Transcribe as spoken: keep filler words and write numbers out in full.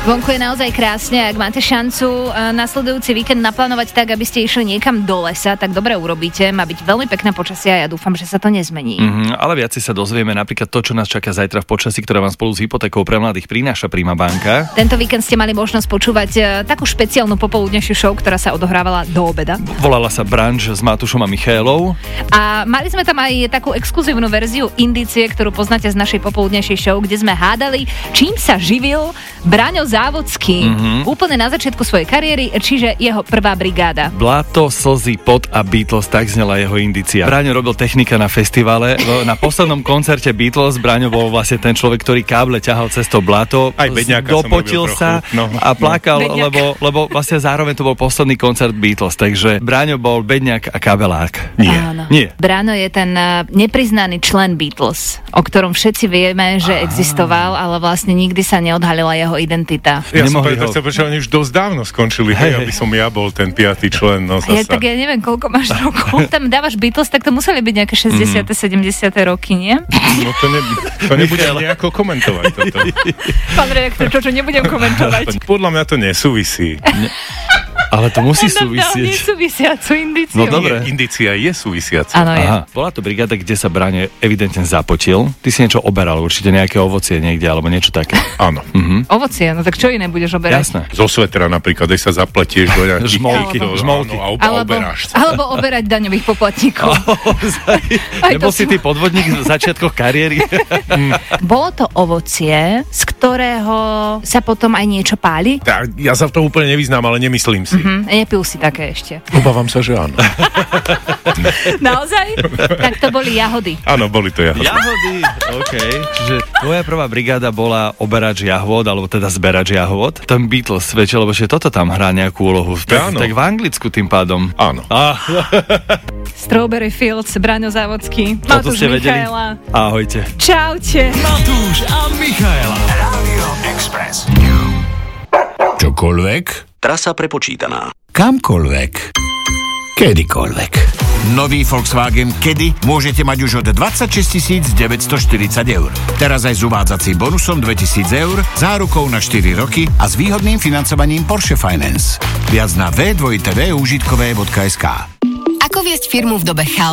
Vonku je naozaj krásne, ak máte šancu nasledujúci víkend naplánovať tak, aby ste išli niekam do lesa, tak dobre urobíte. Má byť veľmi pekné počasie a ja dúfam, že sa to nezmení. Mm-hmm, ale viac si sa dozvieme napríklad to, čo nás čaká zajtra v počasí, ktoré vám spolu s hypotékou pre mladých prináša Prima banka. Tento víkend ste mali možnosť počúvať takú špeciálnu popoludnejšiu show, ktorá sa odohrávala do obeda. Volala sa Brunch s Matúšom a Michaelou. A mali sme tam aj takú exkluzívnu verziu Indície, ktorú poznáte z našej popoludnejšej show, kde sme hádali, čím sa živil Braňo Závodský. Mm-hmm. Úplne na začiatku svojej kariéry, čiže jeho prvá brigáda. Blato, slzy, pot a Beatles, tak znela jeho Indícia. Braňo robil technika na festivale. Na poslednom koncerte Beatles Braňo bol vlastne ten človek, ktorý káble ťahal cez to blato. Aj Beďáka dopotil sa no, a plakal, no. lebo, lebo vlastne zároveň to bol posledný koncert Beatles, takže Braňo bol bedňak a kabelák. Nie. Áno. Nie. Braňo je ten nepriznaný člen Beatles, o ktorom všetci vieme, že existoval, ale vlastne nikdy sa neodhalila jeho identita. Ja som preto chcel, prečo oni už dosť dávno skončili, hej, hej, aby som ja bol ten piatý člen. No, ja, tak ja neviem, koľko máš rokov. Tam dávaš Beatles, tak to museli byť nejaké šesťdesiate sedemdesiate roky, nie? No to, ne, to nebudem nejako komentovať toto. Pán redaktor, čo, čo nebudem komentovať? Podľa mňa to nesúvisí. Ne. Ale to musí súvisieť. Nesúvisiacu indíciu. No dobre. Indícia je súvisiaca. Áno, je. Aha, bola to brigáda, kde sa Braňo evidentne zapotil. Ty si niečo oberal, určite nejaké ovocie niekde, alebo niečo také. Áno. Mhm. Ovocie, no tak čo iné budeš oberať? Jasné. Zo svetra napríklad, keď sa zapletieš do nejakých žmolky, alebo, žmolky. Áno, a alebo, oberáš sa. alebo oberať daňových poplatníkov. Oh, Nebol si ty podvodník v začiatkoch kariéry? Bolo to ovocie, z ktorého sa potom aj niečo páli? Tá, ja sa v tom úplne nevyznám, ale nemyslím si. Mhm, nepil si také ešte. Obávam sa, že áno. Naozaj? Tak to boli jahody. Áno, boli to jahody. Jahody, OK. Čiže tvoja prvá brigáda bola oberač jahôd, alebo teda zberač jahôd. Tam Beatles svedčil, lebo že toto tam hrá nejakú úlohu. Tak, tak v Anglicku tým pádom. Áno. Ah. Strawberry Fields, Braňo Závodský, Toto Matúš ste vedeli? Michaela. Ahojte. Čaute. Matúš a Michaela. Rádio Express. Čokoľvek? Trasa prepočítaná. Kamkoľvek. Kedykoľvek. Nový Volkswagen Caddy môžete mať už od dvadsaťšesť tisíc deväťstoštyridsať eur. Teraz aj s uvádzacím bonusom dvetisíc eur, zárukou na štyri roky a s výhodným financovaním Porsche Finance. Viac na w w w bodka užitkové bodka es ká. Ako viesť firmu v dobe chaosu?